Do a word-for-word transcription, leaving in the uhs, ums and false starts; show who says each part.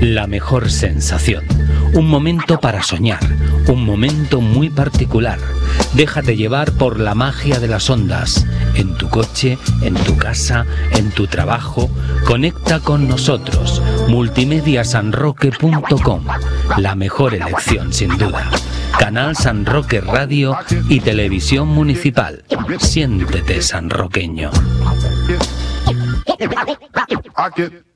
Speaker 1: La mejor sensación. Un momento para soñar. Un momento muy particular. Déjate llevar por la magia de las ondas. En tu coche, en tu casa, en tu trabajo. Conecta con nosotros. multimedia san roque punto com. La mejor elección, sin duda. Canal San Roque Radio y Televisión Municipal. Siéntete sanroqueño.